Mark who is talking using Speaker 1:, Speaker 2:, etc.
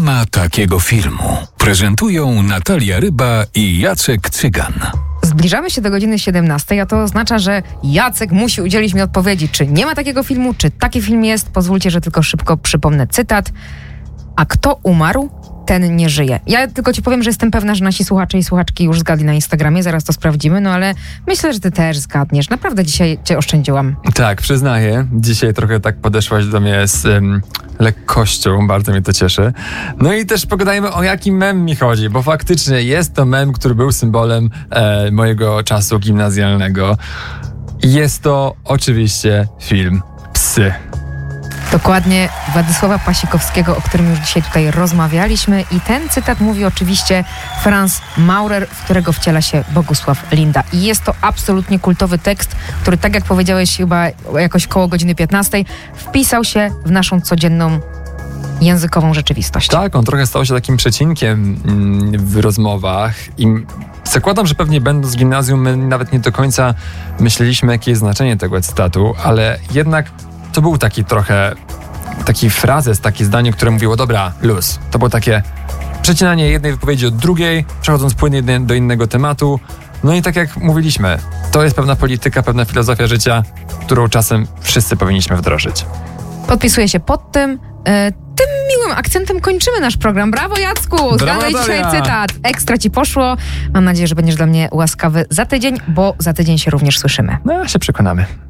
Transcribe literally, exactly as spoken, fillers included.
Speaker 1: ma takiego filmu. Prezentują Natalia Ryba i Jacek Cygan.
Speaker 2: Zbliżamy się do godziny siedemnastej, a to oznacza, że Jacek musi udzielić mi odpowiedzi, czy nie ma takiego filmu, czy taki film jest. Pozwólcie, że tylko szybko przypomnę cytat. A kto umarł, ten nie żyje. Ja tylko ci powiem, że jestem pewna, że nasi słuchacze i słuchaczki już zgadli na Instagramie, zaraz to sprawdzimy, no ale myślę, że ty też zgadniesz. Naprawdę dzisiaj cię oszczędziłam.
Speaker 3: Tak, przyznaję. Dzisiaj trochę tak podeszłaś do mnie z um, lekkością, bardzo mnie to cieszy. No i też pogadajmy, o jaki mem mi chodzi, bo faktycznie jest to mem, który był symbolem e, mojego czasu gimnazjalnego. Jest to oczywiście film Psy.
Speaker 2: Dokładnie Władysława Pasikowskiego, o którym już dzisiaj tutaj rozmawialiśmy, i ten cytat mówi oczywiście Franz Maurer, w którego wciela się Bogusław Linda. I jest to absolutnie kultowy tekst, który, tak jak powiedziałeś chyba jakoś koło godziny piętnastej, wpisał się w naszą codzienną językową rzeczywistość.
Speaker 3: Tak, on trochę stał się takim przecinkiem w rozmowach i zakładam, że pewnie będąc w gimnazjum my nawet nie do końca myśleliśmy, jakie jest znaczenie tego cytatu, ale jednak to był taki trochę, taki frazes, takie zdanie, które mówiło, dobra, luz. To było takie przecinanie jednej wypowiedzi od drugiej, przechodząc płynnie do innego tematu. No i tak jak mówiliśmy, to jest pewna polityka, pewna filozofia życia, którą czasem wszyscy powinniśmy wdrożyć.
Speaker 2: Podpisuję się pod tym. E, tym miłym akcentem kończymy nasz program. Brawo, Jacku! Zgadłeś dzisiaj cytat. Ekstra ci poszło. Mam nadzieję, że będziesz dla mnie łaskawy za tydzień, bo za tydzień się również słyszymy.
Speaker 3: No, się przekonamy.